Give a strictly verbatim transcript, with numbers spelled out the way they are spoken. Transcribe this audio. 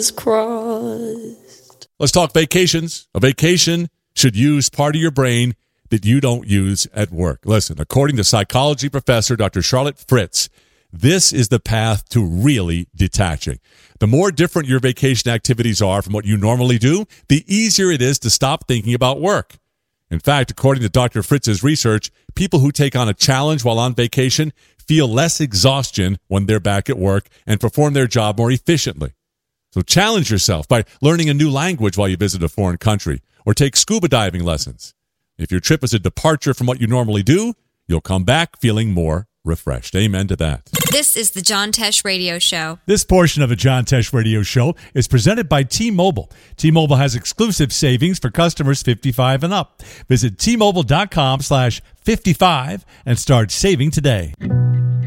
crossed. Let's talk vacations. A vacation should use part of your brain that you don't use at work. Listen, according to psychology professor Doctor Charlotte Fritz, this is the path to really detaching. The more different your vacation activities are from what you normally do, the easier it is to stop thinking about work. In fact, according to Doctor Fritz's research, people who take on a challenge while on vacation feel less exhaustion when they're back at work and perform their job more efficiently. So challenge yourself by learning a new language while you visit a foreign country, or take scuba diving lessons. If your trip is a departure from what you normally do, you'll come back feeling more refreshed. Amen to that. This is the John Tesh Radio Show. This portion of the John Tesh Radio Show is presented by T-Mobile. T-Mobile has exclusive savings for customers fifty-five and up. Visit T Mobile dot com slash fifty-five and start saving today.